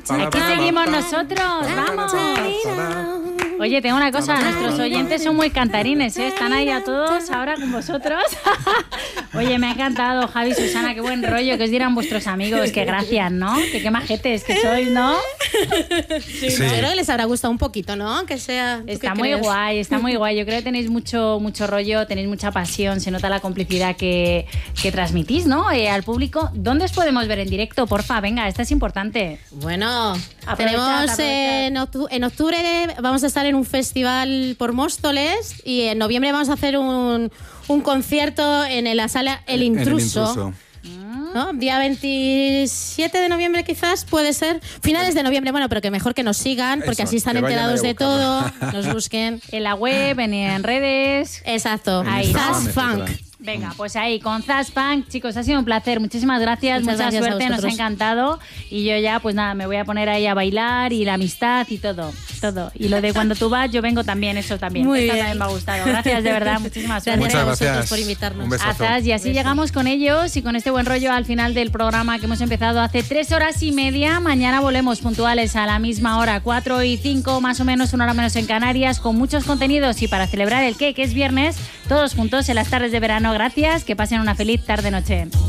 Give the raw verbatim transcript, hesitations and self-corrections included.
Aquí seguimos nosotros, vamos. Oye, tengo una cosa, nuestros oyentes son muy cantarines, ¿eh? Están ahí a todos ahora con vosotros. Oye, me ha encantado, Javi, Susana, qué buen rollo, que os dirán vuestros amigos, que gracias, ¿no? Que qué majetes que sois, ¿no? Sí, sí. Yo creo que les habrá gustado un poquito, ¿no? Que sea. Está muy crees? guay, está muy guay. Yo creo que tenéis mucho, mucho rollo, tenéis mucha pasión, se nota la complicidad que, que transmitís, ¿no? Eh, al público. ¿Dónde os podemos ver en directo? Porfa, venga, esta es importante. Bueno, aprovechad, tenemos aprovechad. En, octubre, en octubre vamos a estar en un festival por Móstoles y en noviembre vamos a hacer un, un concierto en la sala El Intruso. El Intruso. ¿No? Día veintisiete de noviembre quizás, puede ser. Finales de noviembre, bueno, pero que mejor que nos sigan, porque Eso, así están enterados de todo, nos busquen. En la web, en, en redes. Exacto. Ahí. Zaz Funk. Venga, pues ahí, con Zaz Funk, chicos, ha sido un placer. Muchísimas gracias, Muchas mucha gracias suerte, nos ha encantado. Y yo ya, pues nada, me voy a poner ahí a bailar y la amistad y todo, todo. Y lo de cuando tú vas, yo vengo también, eso también. Muy Esta bien. también me ha gustado. Gracias, de verdad, muchísimas gracias. Muchas gracias a vosotros por invitarnos. A Zaz, y así llegamos con ellos y con este buen rollo al final del programa que hemos empezado hace tres horas y media. Mañana volvemos puntuales a la misma hora, cuatro y cinco, más o menos, una hora menos en Canarias, con muchos contenidos y para celebrar el qué, que es viernes, todos juntos en las tardes de verano. Gracias, que pasen una feliz tarde-noche.